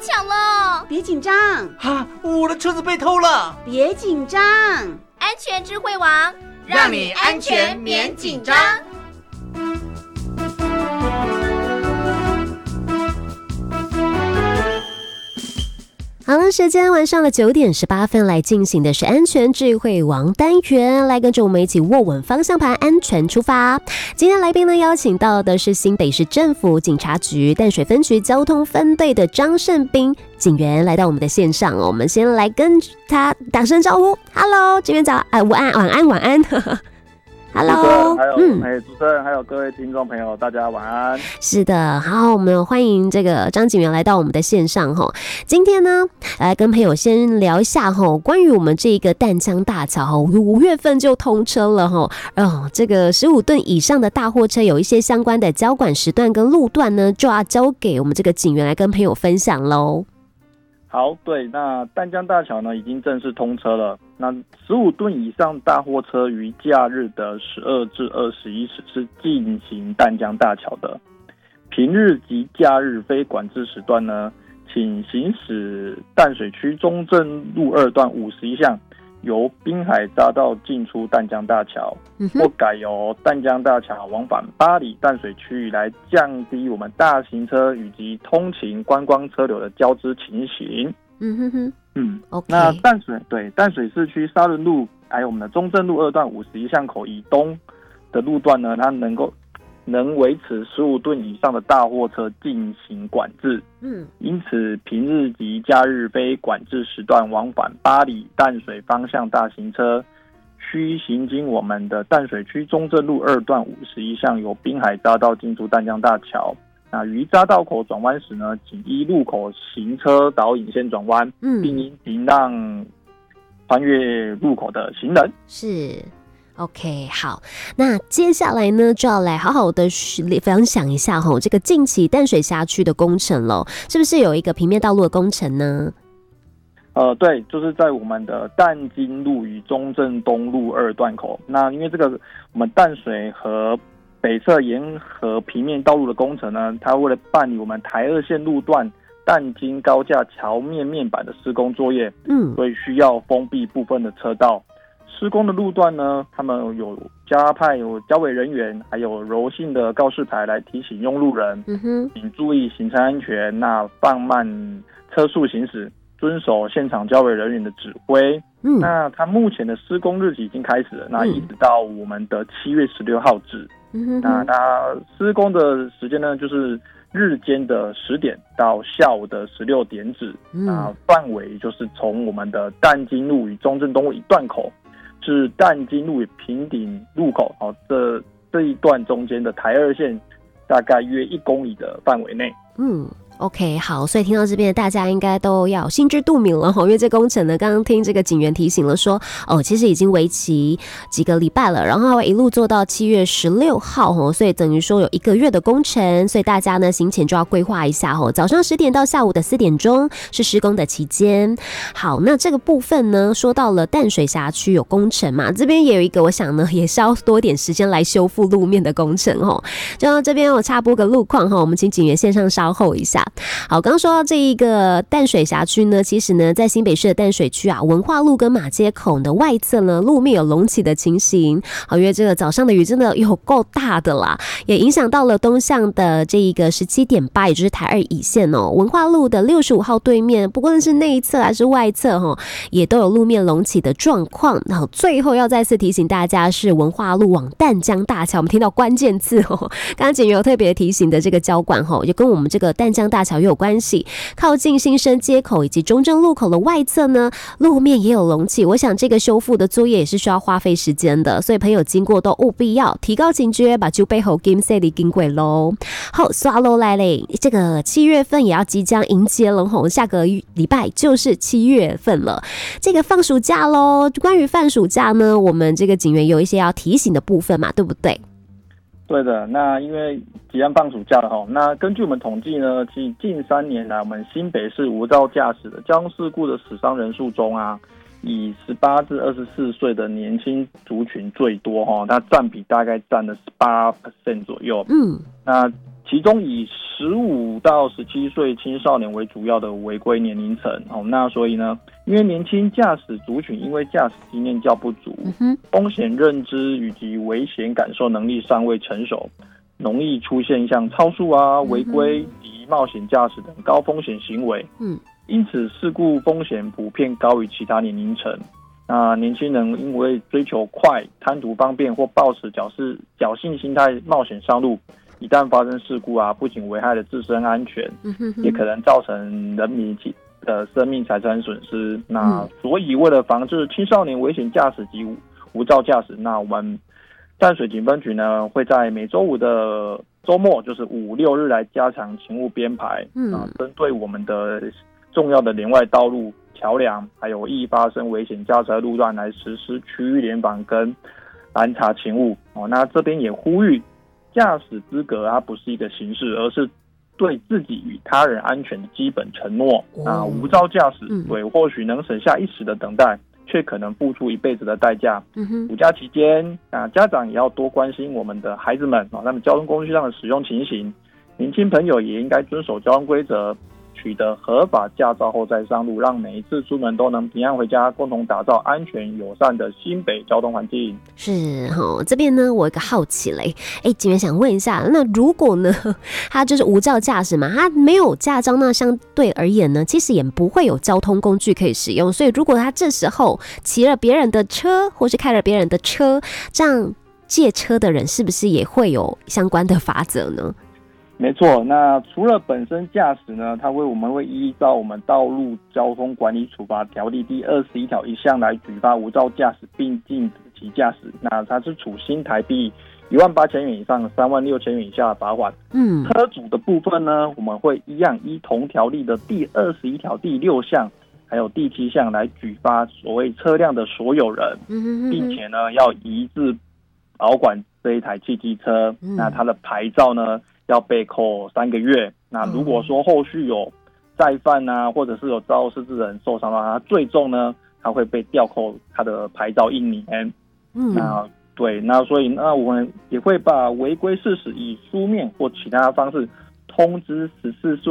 抢了！ 别紧张啊，我的车子被偷了！ 别紧张， 安全智慧王， 让你安全免紧张。 好了，时间晚上了9:18，来进行的是安全智慧王单元，来跟着我们一起握稳方向盘，安全出发。今天来宾呢，邀请到的是新北市政府警察局淡水分局交通分队的张胜斌警员来到我们的线上哦。我们先来跟他打声招呼 ，Hello， 警员早，午安，晚安，晚安。Hello， 还有主持人，还有各位听众朋友，大家晚安。 是的，好，我们欢迎这个张警员来到我们的线上哈。今天呢，来跟朋友先聊一下哈，关于我们这个淡江大桥哈，5月份就通车了哈。这个15吨以上的大货车有一些相关的交管时段跟路段呢，就要交给我们这个警员来跟朋友分享喽。 好，对，那淡江大桥呢已经正式通车了。那15吨以上大货车于假日的12至21时是进行淡江大桥的，平日及假日非管制时段呢，请行驶淡水区中正路2段51巷，由滨海匝道进出淡江大桥，或改由淡江大桥往返八里淡水区域，来降低我们大型车以及通勤观光车流的交织情形。 OK。 那淡水市区沙仑路还有我们的中正路2段51巷口以东的路段呢，它能维持15吨以上的大货车进行管制。因此平日及假日非管制时段往返八里淡水方向大型车，需行经我们的淡水区中正路2段51巷，由滨海匝道进出淡江大桥。那于匝道口转弯时呢，请依路口行车导引线转弯，并应停让穿越路口的行人。 是。OK， 好，那接下来呢，就要来好好的分享一下这个近期淡水辖区的工程了，是不是有一个平面道路的工程呢？ 对，就是在我们的淡金路与中正东路2段口。那因为这个我们淡水和北侧沿河平面道路的工程呢，它为了办理我们台2线路段淡金高架桥面板的施工作业，所以需要封闭部分的车道。施工的路段呢，他们有交委人员，还有柔性的告示牌来提醒用路人，请注意行车安全，那放慢车速行驶，遵守现场交委人员的指挥。那它目前的施工日期已经开始了，那一直到我们的7月16号止。那它施工的时间呢，就是日间的10点到下午的16点止。那范围就是从我们的淡金路与中正东路1段口至淡金路与平顶路口，这一段中间的台2线大概约1公里的范围内。 OK， 好，所以听到这边大家应该都要心知肚明了，因为这工程呢，刚刚听这个警员提醒了说，其实已经为期几个礼拜了，然后会一路做到7月16号，所以等于说有1个月的工程，所以大家呢行前就要规划一下，早上10点到下午的4点钟是施工的期间。好，那这个部分呢，说到了淡水辖区有工程嘛，这边也有一个我想呢也是要多点时间来修复路面的工程，就这边我插播个路况，我们请警员线上稍后一下。好，刚刚说到这一个淡水辖区呢，其实呢，在新北市的淡水区啊，文化路跟马街口的外侧呢，路面有隆起的情形。好，因为这个早上的雨真的有够大的啦，也影响到了东向的这一个17.8，也就是台2乙线哦。文化路的65号对面，不论是内侧还是外侧也都有路面隆起的状况。然后最后要再次提醒大家，是文化路往淡江大桥，我们听到关键字刚刚警员有特别提醒的这个交管也跟我们这个淡江大桥也有关系，靠近新生街口以及中正路口的外侧呢，路面也有隆起。我想这个修复的作业也是需要花费时间的，所以朋友经过都务必要提高警觉，把就背后金色的经过咯。好，刷楼来嘞，这个7月份也要即将迎接了下个礼拜就是7月份了，这个放暑假咯。关于放暑假呢，我们这个警员有一些要提醒的部分嘛，对不对？ 对的，那因为即将放暑假了那根据我们统计呢，其实近3年来，我们新北市无照驾驶的交通事故的死伤人数中啊，以18至24岁的年轻族群最多它占比大概占了18% 左右。那其中以15 到17岁青少年为主要的违规年龄层。那所以呢，因为年轻驾驶族群因为驾驶经验较不足，风险认知以及危险感受能力尚未成熟，容易出现像超速啊、违规及冒险驾驶等高风险行为。因此事故风险普遍高于其他年龄层。那年轻人因为追求快、贪图方便或抱持侥幸心态冒险上路，一旦发生事故啊，不仅危害了自身安全，也可能造成人民的生命财产损失。那所以为了防治青少年危险驾驶及无照驾驶，那我们淡水警分局呢会在每周五的周末，就是5、6日来加强勤务编排，针对我们的重要的连外道路、桥梁，还有易发生危险驾驶的路段来实施区域联防跟拦查勤务。那这边也呼吁，驾驶资格它不是一个形式，而是对自己与他人安全的基本承诺。无照驾驶，对，或许能省下一时的等待，却可能付出一辈子的代价。暑假期间，家长也要多关心我们的孩子们，他们交通工具上的使用情形。年轻朋友也应该遵守交通规则，取得合法驾照后再上路，让每一次出门都能平安回家，共同打造安全友善的新北交通环境。 是这边呢，我有一个好奇嘞，警员想问一下，那如果呢，他就是无照驾驶嘛，他没有驾照，那相对而言呢，其实也不会有交通工具可以使用，所以如果他这时候骑了别人的车，或是开了别人的车，这样借车的人是不是也会有相关的罚则呢？ 没错，那除了本身驾驶呢，我们会依照我们道路交通管理处罚条例第21条1项来举发无照驾驶并禁止其驾驶，那它是处新台币18000元以上36000元以下的罚款。车主的部分呢，我们会一样依同条例的第21条第6项还有第7项来举发所谓车辆的所有人，并且呢要一致保管这一台汽机车，那它的牌照呢要被扣3个月。那如果说后续有再犯啊，或者是有肇事之人受伤的话，他最重呢，他会被吊扣他的牌照1年。那所以我们也会把违规事实以书面或其他方式通知14